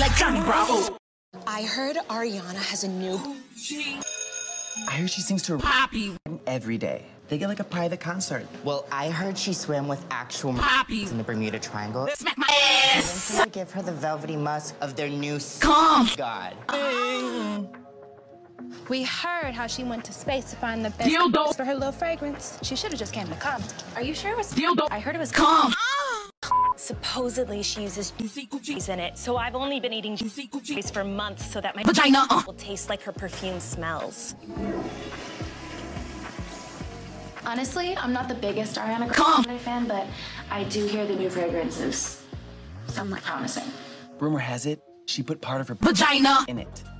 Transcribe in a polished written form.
like Johnny Bravo. I heard Ariana has a new... I heard she sings to Poppy every day. They get like a private concert. Well, I heard she swam with actual Poppy in the Bermuda Triangle. smack my And ass. then they give her the velvety musk of their new Come. god. We heard how she went to space to find the best Dildo. for her little fragrance. She should have just came to come. Are you sure it was... Dildo. I heard it was... Come. Supposedly she uses juice in it, so I've only been eating juice for months so that my Vagina. will taste like her perfume smells. Honestly, I'm not the biggest Ariana Come. Grande fan, but I do hear the new fragrances somewhat promising. Rumor has it, she put part of her Vagina. in it.